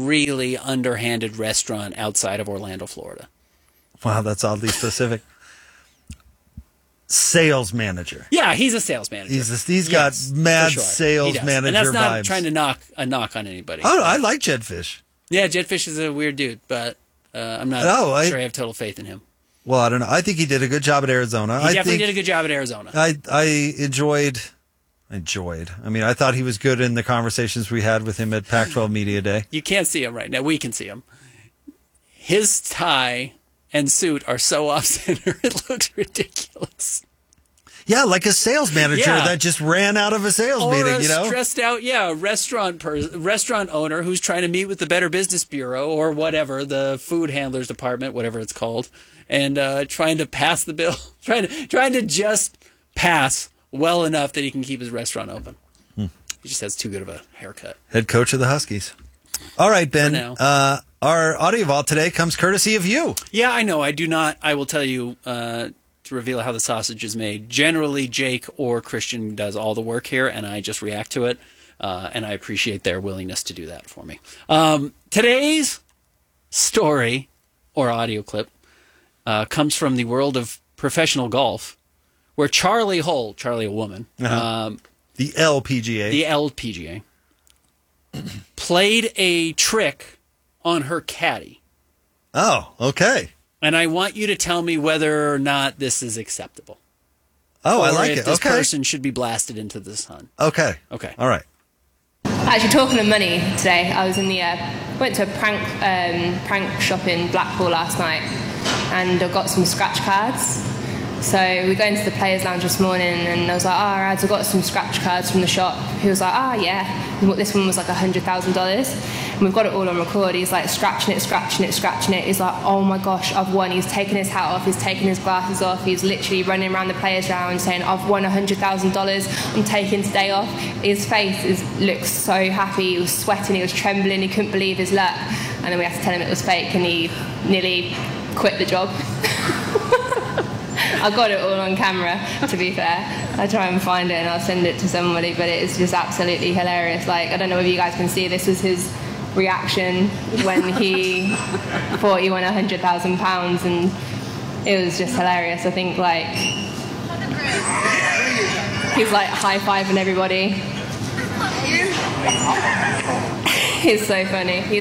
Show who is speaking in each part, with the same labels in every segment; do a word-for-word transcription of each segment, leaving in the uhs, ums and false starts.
Speaker 1: really underhanded restaurant outside of Orlando, Florida.
Speaker 2: Wow, that's oddly specific. Sales manager.
Speaker 1: Yeah, he's a sales manager.
Speaker 2: He's a, he's
Speaker 1: yes,
Speaker 2: got mad
Speaker 1: sure.
Speaker 2: sales manager
Speaker 1: and that's not
Speaker 2: vibes.
Speaker 1: trying to knock a knock on anybody.
Speaker 2: Oh, I like Jedd Fisch.
Speaker 1: Yeah, Jedd Fisch is a weird dude, but uh, I'm not
Speaker 2: oh, I,
Speaker 1: sure I have total faith in him.
Speaker 2: Well, I don't know. I think he did a good job at Arizona.
Speaker 1: He
Speaker 2: I
Speaker 1: definitely
Speaker 2: think
Speaker 1: did a good job at Arizona.
Speaker 2: I I enjoyed enjoyed. I mean, I thought he was good in the conversations we had with him at Pac twelve Media Day.
Speaker 1: You can't see him right now. We can see him. His tie and suit are so off center, it looks ridiculous.
Speaker 2: Yeah, like a sales manager
Speaker 1: yeah.
Speaker 2: that just ran out of a sales
Speaker 1: or
Speaker 2: meeting,
Speaker 1: a
Speaker 2: you know?
Speaker 1: stressed out, yeah, restaurant per- restaurant owner who's trying to meet with the Better Business Bureau or whatever, the food handlers department, whatever it's called, and uh, trying to pass the bill, trying to trying to just pass well enough that he can keep his restaurant open. Hmm. He just has too good of a haircut.
Speaker 2: Head coach of the Huskies. All right, Ben. Uh, our audio vault today comes courtesy of you.
Speaker 1: Yeah, I know. I do not. I will tell you. Uh, to reveal how the sausage is made. Generally, Jake or Christian does all the work here, and I just react to it, uh, and I appreciate their willingness to do that for me. Um, today's story, or audio clip, uh, comes from the world of professional golf, where Charlie Hull, Charlie a woman,
Speaker 2: uh-huh. um, the L P G A,
Speaker 1: the L P G A, played a trick on her caddy.
Speaker 2: Oh, okay.
Speaker 1: And I want you to tell me whether or not this is acceptable.
Speaker 2: Oh,
Speaker 1: or
Speaker 2: I like
Speaker 1: if
Speaker 2: it.
Speaker 1: This
Speaker 2: okay.
Speaker 1: person should be blasted into the sun.
Speaker 2: Okay.
Speaker 1: Okay.
Speaker 2: All right.
Speaker 3: Actually, talking of money today, I was in the uh, went to a prank um, prank shop in Blackpool last night, and I got some scratch cards. So we go into the players' lounge this morning, and I was like, "Oh, Rads, I got some scratch cards from the shop." He was like, "Ah, oh, yeah." And this one was like a hundred thousand dollars. And we've got it all on record. He's like scratching it, scratching it, scratching it. He's like, oh my gosh, I've won. He's taking his hat off. He's taking his glasses off. He's literally running around the players' lounge saying, I've won one hundred thousand dollars. I'm taking today off. His face is looks so happy. He was sweating. He was trembling. He couldn't believe his luck. And then we had to tell him it was fake, and he nearly quit the job. I got it all on camera, to be fair. I try and find it and I'll send it to somebody, but it's just absolutely hilarious. Like, I don't know if you guys can see, this was his reaction when he thought he won one hundred thousand pounds, and it was just hilarious. I think, like, he's like high-fiving everybody. He's so funny. He's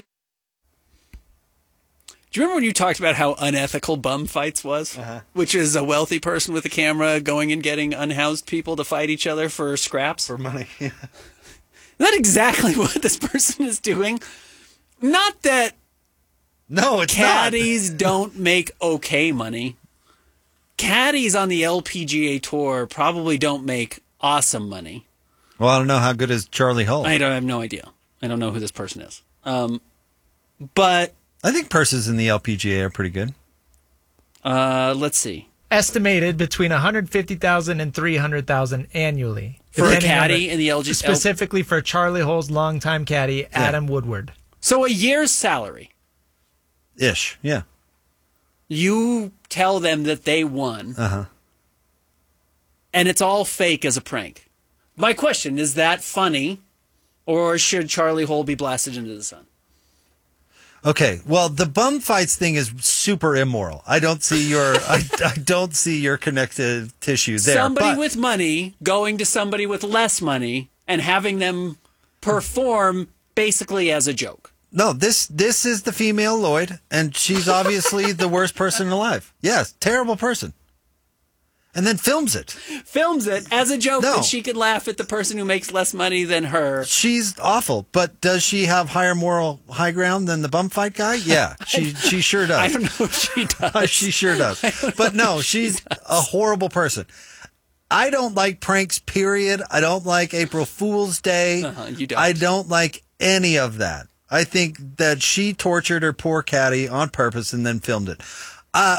Speaker 1: Do you remember when you talked about how unethical bum fights was? Uh-huh. Which is a wealthy person with a camera going and getting unhoused people to fight each other for scraps?
Speaker 2: For money, yeah.
Speaker 1: Not exactly what this person is doing. Not that
Speaker 2: no, it's
Speaker 1: caddies
Speaker 2: not.
Speaker 1: don't make okay money. Caddies on the L P G A Tour probably don't make awesome money.
Speaker 2: Well, I don't know how good is Charlie Hull.
Speaker 1: I don't I have no idea. I don't know who this person is. Um, but
Speaker 2: I think purses in the L P G A are pretty good.
Speaker 1: Uh, let's see.
Speaker 4: Estimated between one hundred fifty thousand dollars and three hundred thousand dollars annually.
Speaker 1: For a caddy in the L G A.
Speaker 4: Specifically for Charlie Hull's longtime caddy, Adam yeah. Woodward.
Speaker 1: So a year's salary.
Speaker 2: Ish, yeah.
Speaker 1: You tell them that they won.
Speaker 2: Uh-huh.
Speaker 1: And it's all fake as a prank. My question, is that funny, or should Charlie Hull be blasted into the sun?
Speaker 2: Okay, well, the bum fights thing is super immoral. I don't see your, I, I don't see your connective tissue there.
Speaker 1: Somebody
Speaker 2: but,
Speaker 1: with money going to somebody with less money and having them perform basically as a joke.
Speaker 2: No, this this is the female Lloyd, and she's obviously the worst person alive. Yes, terrible person. And then films it.
Speaker 1: Films it as a joke
Speaker 2: no.
Speaker 1: that she could laugh at the person who makes less money than her.
Speaker 2: She's awful, but does she have higher moral high ground than the bum fight guy? Yeah, she she sure does.
Speaker 1: I don't know if she does.
Speaker 2: she sure does. But no, she's a horrible person. I don't like pranks, period. I don't like April Fool's Day.
Speaker 1: Uh-huh, you don't.
Speaker 2: I don't like any of that. I think that she tortured her poor caddy on purpose and then filmed it. Uh,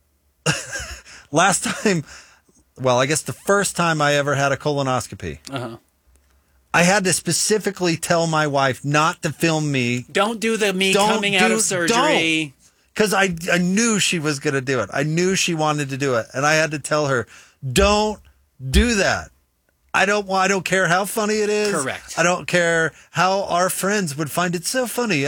Speaker 2: last time, well, I guess the first time I ever had a colonoscopy,
Speaker 1: uh-huh.
Speaker 2: I had to specifically tell my wife not to film me.
Speaker 1: Don't do the me
Speaker 2: don't
Speaker 1: coming
Speaker 2: do,
Speaker 1: out of surgery.
Speaker 2: Because I, I knew she was going to do it. I knew she wanted to do it. And I had to tell her, don't do that. I don't I don't care how funny it is.
Speaker 1: Correct.
Speaker 2: I don't care how our friends would find it so funny.